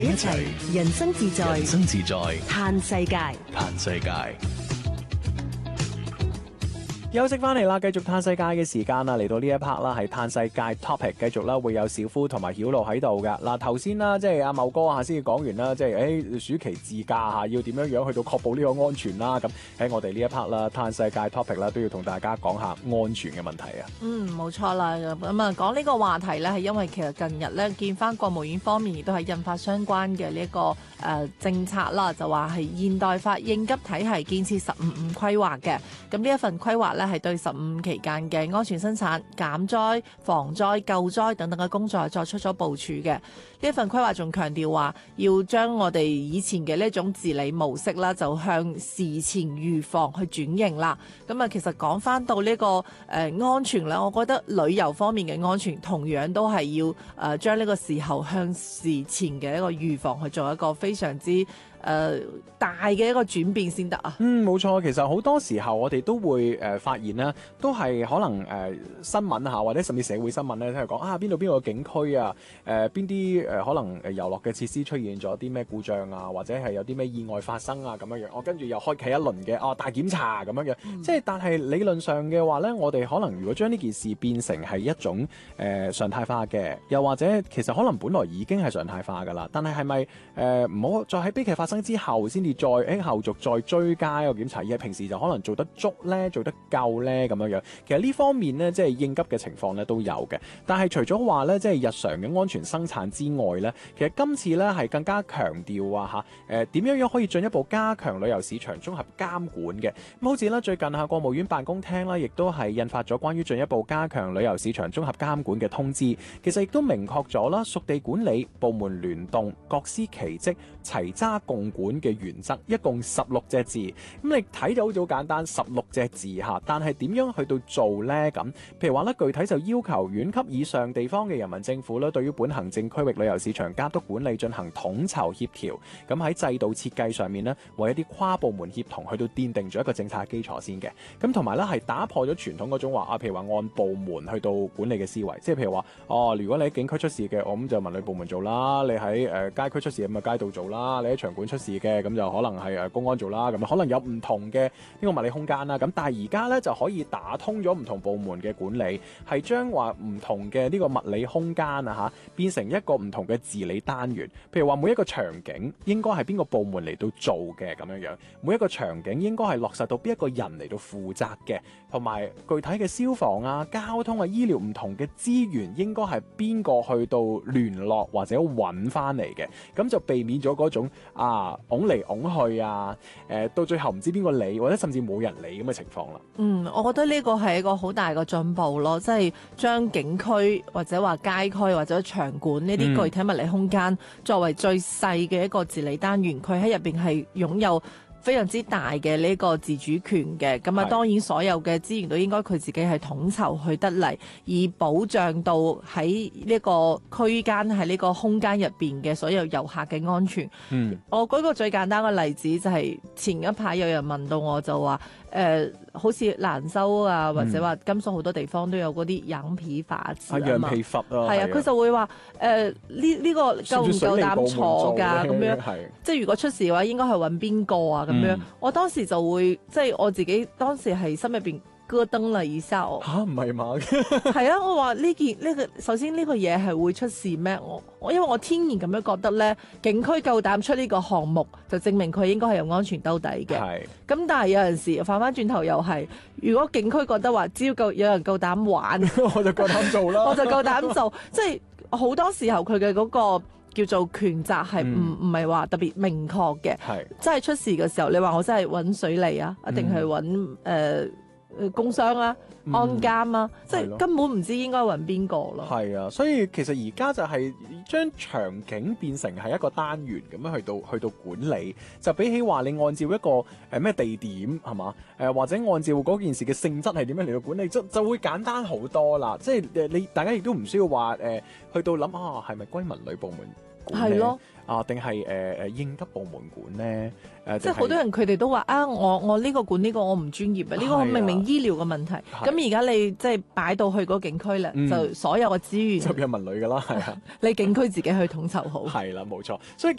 一齊人生自在， 人生自在， 嘆世界。 嘆世界。 休息翻嚟啦，繼續嘆世界嘅時間啦，嚟到呢一 part 啦，係嘆世界 topic， 繼續啦，會有小夫同埋曉露喺度嘅。嗱，頭先啦，即係阿茂哥啊，先至講完啦，即係暑期自駕嚇，要點樣去到確保呢個安全啦。咁喺我哋呢一 part 啦，嘆世界 topic 啦，都要同大家講下安全嘅問題啊。 冇錯啦。咁啊，講呢個話題咧，係因為其實近日咧見翻國務院方面亦都係印發相關嘅呢一個政策啦，就話係現代化應急體系建設15規劃嘅。咁呢一份規劃咧係對15期間嘅安全生產、減災、防災、救災等等嘅工作作出咗部署嘅。呢一份規劃仲強調話，要將我哋以前嘅呢一種治理模式啦，就向事前預防去轉型啦。咁啊，其實講翻到呢個安全咧，我覺得旅遊方面嘅安全同樣都係要將呢個時候向事前嘅一個預防去做一個非常之大嘅一個轉變先得啊。 冇錯，其實好多時候我哋都會發現啦，都係可能新聞嚇，或者甚至社會新聞咧，都係講啊邊度個景區啊，邊啲可能遊樂嘅設施出現咗啲咩故障啊，或者係有啲咩意外發生啊咁樣樣，我跟住又開啟一輪嘅大檢查咁樣樣。即係但係理論上嘅話咧，我哋可能如果將呢件事變成係一種常態化嘅，又或者其實可能本來已經係常態化㗎啦，但係係咪唔好再喺悲劇發生之後先至再後續再追加一個檢查，而係平時就可能做得足咧，做得夠咧咁樣樣。其實呢方面咧，即係應急嘅情況咧都有嘅。但係除咗話咧，即係日常嘅安全生產之外咧，其實今次咧係更加強調啊點樣可以進一步加強旅遊市場綜合監管嘅。咁好似咧最近國務院辦公廳啦，亦都係印發咗關於進一步加強旅遊市場綜合監管嘅通知。其實亦都明確咗啦，屬地管理、部門聯動、各司其職、齊揸共管嘅原則，一共16隻字。咁你睇就好似好簡單，16隻字嚇，但係點樣去到做呢？咁譬如話咧，具體就要求縣級以上地方嘅人民政府咧，對於本行政區域旅遊市場監督管理進行統籌協調。咁喺制度設計上面呢，為一啲跨部門協同去到奠定咗一個政策基礎先嘅。咁同埋咧係打破咗傳統嗰種話譬如話按部門去到管理嘅思維，即係譬如話如果你喺景區出事嘅，我咁就文旅部門做啦；你喺街區出事咁啊街道做啦；你喺場館出事嘅，咁就可能係公安做啦。咁可能有唔同嘅呢個物理空間啦。咁但係而家咧就可以打通咗唔同部門嘅管理，係將話唔同嘅呢個物理空間變成一個唔同嘅治理單元。譬如話每一個場景應該係邊個部門嚟到做嘅咁樣樣，每一個場景應該係落實到邊一個人嚟到負責嘅，同埋具體嘅消防交通醫療唔同嘅資源應該係邊個去到聯絡或者揾翻嚟嘅，咁就避免咗嗰種拱嚟拱去到最後唔知邊個理，或者甚至冇人理咁嘅情況啦。 我覺得呢個係一個好大嘅進步咯，即係將景區或者話街區或者場館呢啲具體物理空間作為最細嘅一個治理單元，佢喺入邊係擁有非常之大嘅呢個自主權嘅。咁當然所有嘅資源都應該佢自己係統籌去得嚟，以保障到喺呢個區間喺呢個空間入邊嘅所有遊客嘅安全。我舉個最簡單嘅例子就係前一排有人問到我就話好似蘭州或者話甘肅好多地方都有嗰啲羊皮筏子羊皮筏佢就會話呢個夠唔夠膽坐㗎咁樣，即係如果出事嘅話應該係揾邊個咁樣。我當時就會即係我自己當時係心入邊咯噔啦一下，唔係嘛？ 係我話呢個首先呢個嘢係會出事咩？我因為我天然咁樣覺得咧，景區夠膽出呢個項目，就證明佢應該係有安全兜底嘅。咁但係有陣時反翻轉頭又係，如果景區覺得話只要有人夠膽玩， 我就夠膽做啦， 我就夠膽做，即係好多時候佢嘅嗰個叫做權責係唔係話特別明確嘅。真係出事嘅時候，你話我真係揾水利一定係揾工商安監即係根本唔知應該揾邊個咯。 係啊，所以其實而家就係將場景變成係一個單元咁樣去到管理，就比起話你按照一個咩地點係嘛或者按照嗰件事嘅性質係點樣嚟到管理，就會簡單好多啦。即係大家亦都唔需要話去到諗係咪歸文旅部門管咧？ 係咯。 定係應急部門管咧？ 即係好多人佢哋都話啊，我呢個管呢個我唔專業啊，呢個明明醫療嘅問題。咁而家你即係擺到去嗰個景區咧，就所有嘅資源就變文旅㗎啦，係啊， 你景區自己去統籌好。 係啦，冇錯。所以